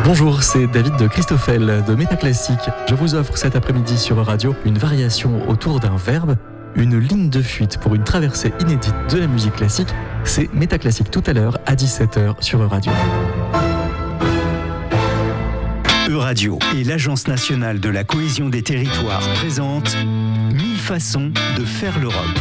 Bonjour, c'est David de Christoffel de Métaclassique. Je vous offre cet après-midi sur Radio une variation autour d'un verbe, une ligne de fuite pour une traversée inédite de la musique classique. C'est Métaclassique tout à l'heure à 17h sur Radio. Euradio et l'Agence nationale de la cohésion des territoires présentent 1000 façons de faire l'Europe.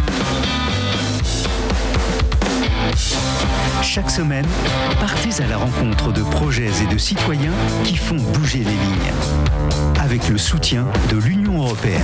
Chaque semaine, partez à la rencontre de projets et de citoyens qui font bouger les lignes. Avec le soutien de l'Union européenne.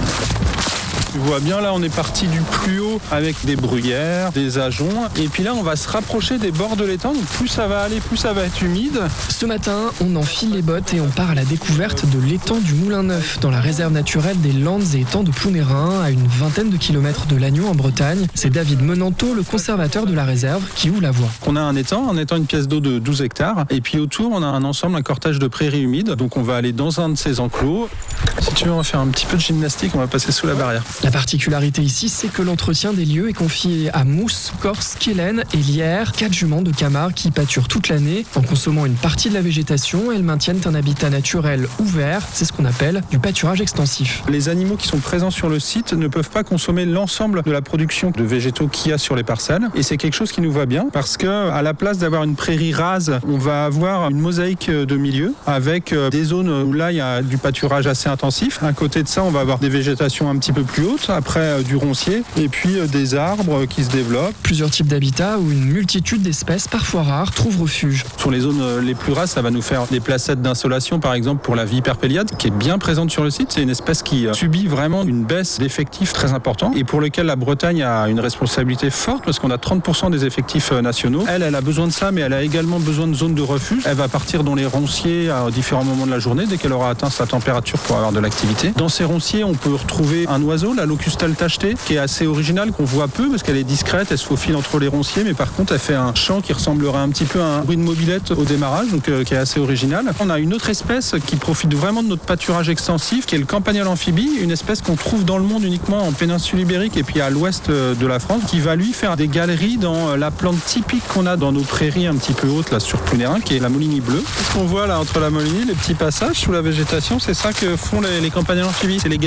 Tu vois bien, là on est parti du plus haut avec des bruyères, des ajoncs, et puis là on va se rapprocher des bords de l'étang, donc plus ça va aller, plus ça va être humide. Ce matin, on enfile les bottes et on part à la découverte de l'étang du Moulin Neuf, dans la réserve naturelle des Landes et étangs de Plounérin, à une vingtaine de kilomètres de Lannion en Bretagne. C'est David Menanto, le conservateur de la réserve, qui ouvre la voie. On a un étang, une pièce d'eau de 12 hectares, et puis autour on a un cortège de prairies humides, donc on va aller dans un de ces enclos. Si tu veux, on va faire un petit peu de gymnastique, on va passer sous la barrière. La particularité ici, c'est que l'entretien des lieux est confié à Mousse, Corse, Kellen et Lierre, 4 juments de Camargue qui pâturent toute l'année. En consommant une partie de la végétation, elles maintiennent un habitat naturel ouvert. C'est ce qu'on appelle du pâturage extensif. Les animaux qui sont présents sur le site ne peuvent pas consommer l'ensemble de la production de végétaux qu'il y a sur les parcelles. Et c'est quelque chose qui nous va bien parce que, à la place d'avoir une prairie rase, on va avoir une mosaïque de milieux avec des zones où là il y a du pâturage assez intensif. À côté de ça, on va avoir des végétations un petit peu plus hautes. Après du roncier et puis des arbres qui se développent. Plusieurs types d'habitats où une multitude d'espèces, parfois rares, trouvent refuge. Sur les zones les plus rares, ça va nous faire des placettes d'insolation, par exemple pour la vipère péliade, qui est bien présente sur le site. C'est une espèce qui subit vraiment une baisse d'effectifs très importante et pour lequel la Bretagne a une responsabilité forte parce qu'on a 30% des effectifs nationaux. Elle a besoin de ça, mais elle a également besoin de zones de refuge. Elle va partir dans les ronciers à différents moments de la journée, dès qu'elle aura atteint sa température pour avoir de l'activité. Dans ces ronciers, on peut retrouver un oiseau, la locustale tachetée, qui est assez originale, qu'on voit peu parce qu'elle est discrète, elle se faufile entre les ronciers, mais par contre elle fait un chant qui ressemblerait un petit peu à un bruit de mobilette au démarrage, donc qui est assez original. On a une autre espèce qui profite vraiment de notre pâturage extensif, qui est le campagnol amphibie, une espèce qu'on trouve dans le monde uniquement en péninsule ibérique et puis à l'ouest de la France, qui va lui faire des galeries dans la plante typique qu'on a dans nos prairies un petit peu hautes là sur Plounérin, qui est la molinie bleue. Ce qu'on voit là entre la molinie, les petits passages sous la végétation, c'est ça que font les campagnols amphibies. C'est les